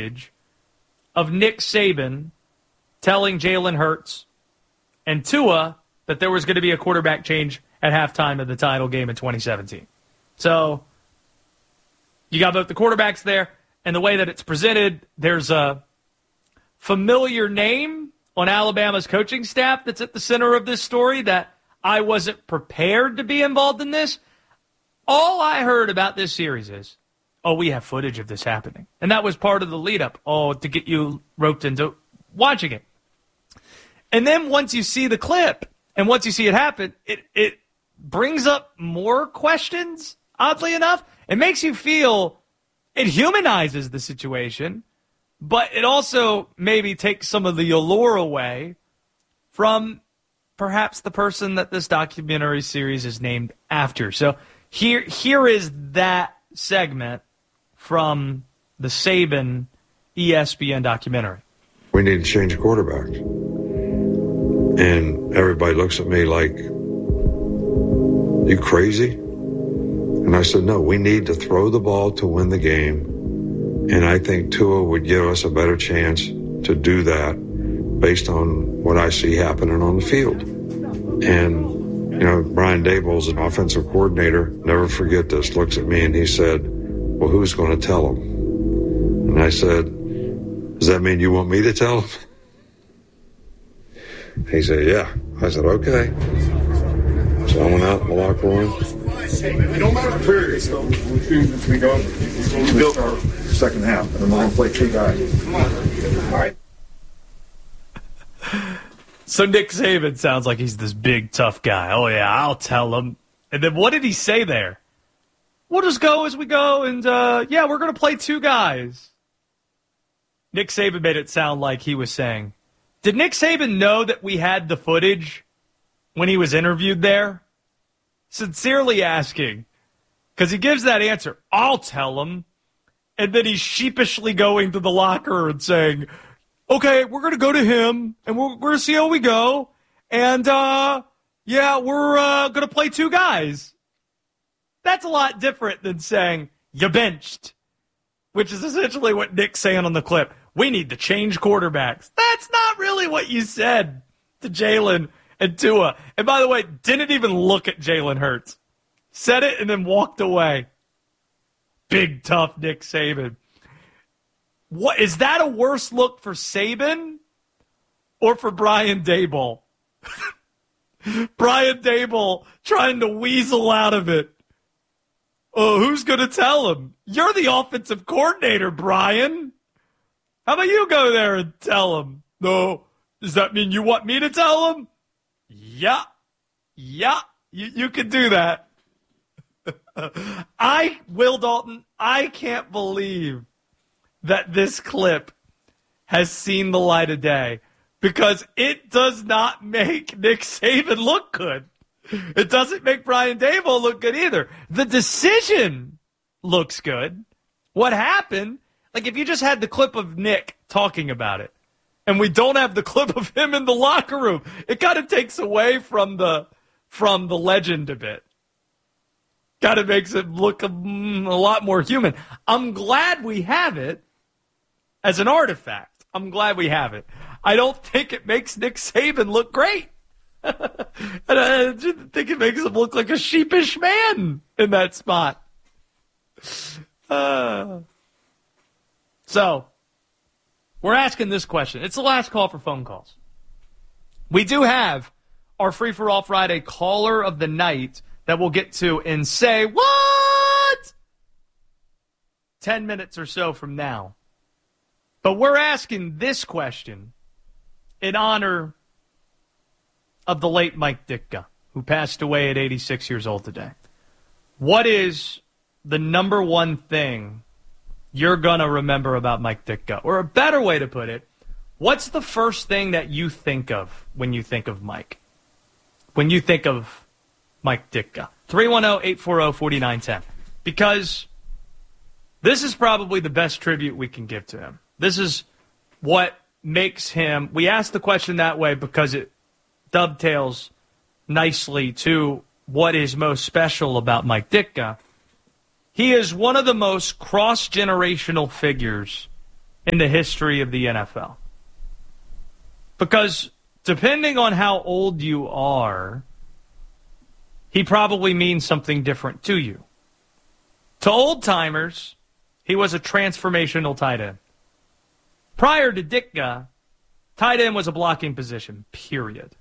footage of Nick Saban telling Jalen Hurts and Tua that there was going to be a quarterback change at halftime of the title game in 2017. So you got both the quarterbacks there, and the way that it's presented, there's a familiar name on Alabama's coaching staff that's at the center of this story that I wasn't prepared to be involved in this. All I heard about this series is, we have footage of this happening. And that was part of the lead-up, to get you roped into watching it. And then once you see the clip, and once you see it happen, it brings up more questions, oddly enough. It makes you feel, it humanizes the situation, but it also maybe takes some of the allure away from perhaps the person that this documentary series is named after. So here is that segment from the Saban ESPN documentary. We need to change quarterbacks. And everybody looks at me like, you crazy? And I said, no, we need to throw the ball to win the game. And I think Tua would give us a better chance to do that based on what I see happening on the field. And, Brian Daboll's an offensive coordinator, never forget this, looks at me and he said, well, who's going to tell him? And I said, does that mean you want me to tell him? He said, yeah. I said, okay. So I went out in the locker room. It don't matter the period. So we built our second half, and we're going to play two guys. Come on. All right. So Nick Saban sounds like he's this big, tough guy. Oh, yeah, I'll tell him. And then what did he say there? We'll just go as we go, and, we're going to play two guys. Nick Saban made it sound like he was saying, did Nick Saban know that we had the footage when he was interviewed there? Sincerely asking, because he gives that answer, I'll tell him, and then he's sheepishly going to the locker and saying, okay, we're going to go to him, and we're going to see how we go, and, we're going to play two guys. That's a lot different than saying, you benched, which is essentially what Nick's saying on the clip. We need to change quarterbacks. That's not really what you said to Jalen and Tua. And by the way, didn't even look at Jalen Hurts. Said it and then walked away. Big, tough Nick Saban. What is that a worse look for Saban or for Brian Daboll? Brian Daboll trying to weasel out of it. Oh, who's going to tell him? You're the offensive coordinator, Brian. How about you go there and tell him? No. Does that mean you want me to tell him? Yeah. You can do that. Will Dalton, I can't believe that this clip has seen the light of day because it does not make Nick Saban look good. It doesn't make Brian Daboll look good either. The decision looks good. What happened? Like, if you just had the clip of Nick talking about it, and we don't have the clip of him in the locker room, it kind of takes away from the legend a bit. Kind of makes it look a lot more human. I'm glad we have it as an artifact. I'm glad we have it. I don't think it makes Nick Saban look great. And I think it makes him look like a sheepish man in that spot. So, we're asking this question. It's the last call for phone calls. We do have our Free for All Friday caller of the night that we'll get to in Say What? 10 minutes or so from now. But we're asking this question in honor of the late Mike Ditka, who passed away at 86 years old today. What is the number one thing you're going to remember about Mike Ditka? Or a better way to put it, what's the first thing that you think of when you think of Mike? When you think of Mike Ditka? 310-840-4910. Because this is probably the best tribute we can give to him. This is what makes him... We asked the question that way because it dovetails nicely to what is most special about Mike Ditka. He is one of the most cross-generational figures in the history of the NFL. Because depending on how old you are, he probably means something different to you. To old-timers, he was a transformational tight end. Prior to Ditka, tight end was a blocking position, period.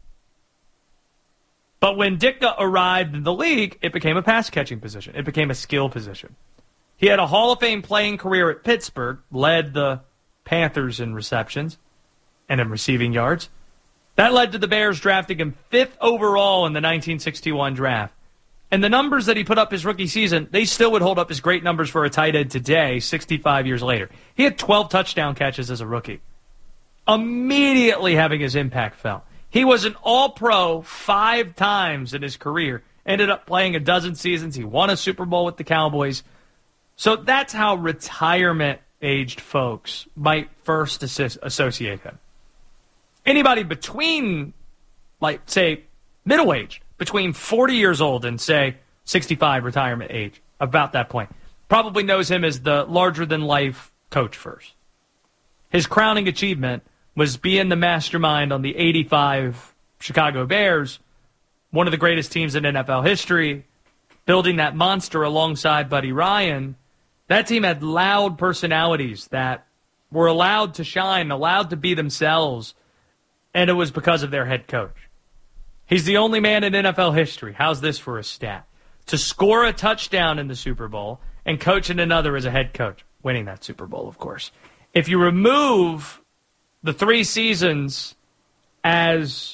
But when Ditka arrived in the league, it became a pass-catching position. It became a skill position. He had a Hall of Fame playing career at Pittsburgh, led the Panthers in receptions and in receiving yards. That led to the Bears drafting him 5th overall in the 1961 draft. And the numbers that he put up his rookie season, they still would hold up as great numbers for a tight end today, 65 years later. He had 12 touchdown catches as a rookie. Immediately having his impact felt. He was an All-Pro 5 times in his career. Ended up playing a dozen seasons. He won a Super Bowl with the Cowboys. So that's how retirement-aged folks might first associate him. Anybody between, like, say, middle-aged, between 40 years old and, say, 65 retirement age, about that point, probably knows him as the larger-than-life coach first. His crowning achievement was being the mastermind on the 85 Chicago Bears, one of the greatest teams in NFL history, building that monster alongside Buddy Ryan. That team had loud personalities that were allowed to shine, allowed to be themselves, and it was because of their head coach. He's the only man in NFL history, how's this for a stat, to score a touchdown in the Super Bowl and coach in another as a head coach, winning that Super Bowl, of course. If you remove the 3 seasons as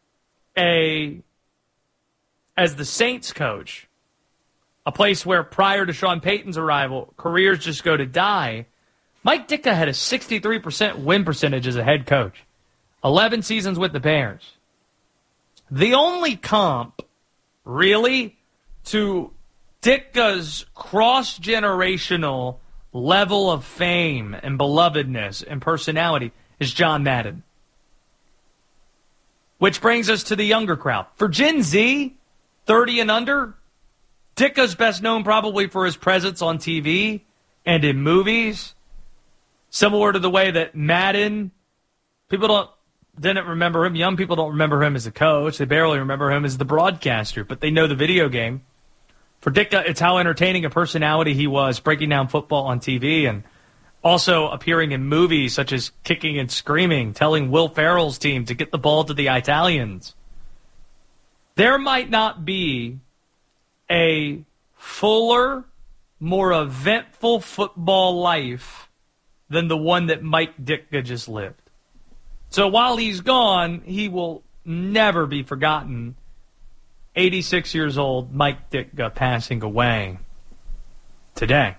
the Saints coach, a place where prior to Sean Payton's arrival, careers just go to die, Mike Ditka had a 63% win percentage as a head coach. 11 seasons with the Bears. The only comp, really, to Ditka's cross-generational level of fame and belovedness and personality is John Madden. Which brings us to the younger crowd. For Gen Z, 30 and under, Ditka's best known probably for his presence on TV and in movies. Similar to the way that Madden, didn't remember him. Young people don't remember him as a coach. They barely remember him as the broadcaster, but they know the video game. For Ditka, it's how entertaining a personality he was, breaking down football on TV and also appearing in movies such as Kicking and Screaming, telling Will Ferrell's team to get the ball to the Italians. There might not be a fuller, more eventful football life than the one that Mike Ditka just lived. So while he's gone, he will never be forgotten. 86 years old, Mike Ditka passing away today.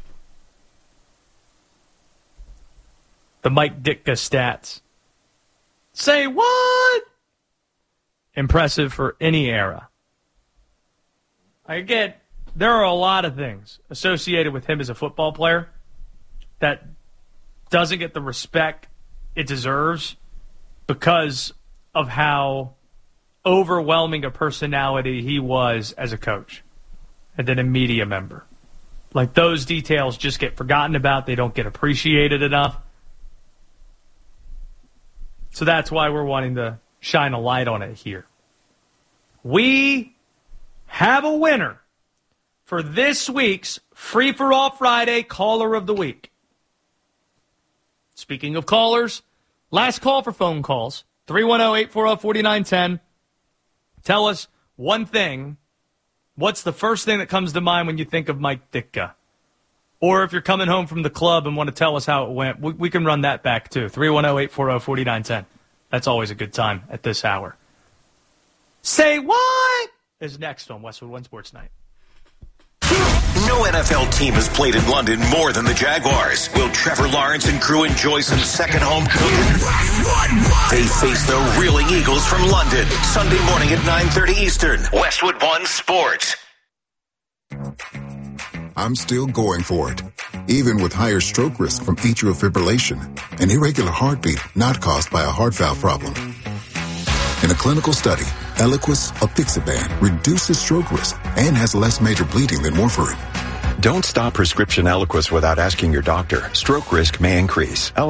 The Mike Ditka stats. Say what? Impressive for any era. Again, there are a lot of things associated with him as a football player that doesn't get the respect it deserves because of how overwhelming a personality he was as a coach and then a media member. Like, those details just get forgotten about. They don't get appreciated enough. So that's why we're wanting to shine a light on it here. We have a winner for this week's Free for All Friday Caller of the Week. Speaking of callers, last call for phone calls, 310-840-4910. Tell us one thing. What's the first thing that comes to mind when you think of Mike Ditka? Or if you're coming home from the club and want to tell us how it went, we can run that back too. 310-840-4910. That's always a good time at this hour. Say what? Is next on Westwood One Sports Night. No NFL team has played in London more than the Jaguars. Will Trevor Lawrence and crew enjoy some second home cooking? They face the reeling Eagles from London. Sunday morning at 9:30 Eastern. Westwood One Sports. I'm still going for it, even with higher stroke risk from atrial fibrillation, an irregular heartbeat not caused by a heart valve problem. In a clinical study, Eliquis apixaban reduces stroke risk and has less major bleeding than warfarin. Don't stop prescription Eliquis without asking your doctor. Stroke risk may increase.